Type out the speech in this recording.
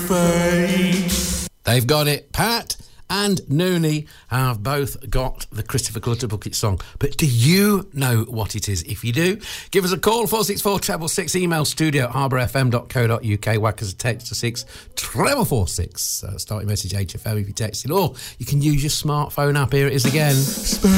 fate. They've got it. Pat and Noonie have both got the Christopher Clutter Bucket song. But do you know what it is? If you do, give us a call, 464 666, email studio@harbourfm.co.uk, whack us a text to 64446. Start your message HFM if you're texting, or you can use your smartphone app. Here it is again.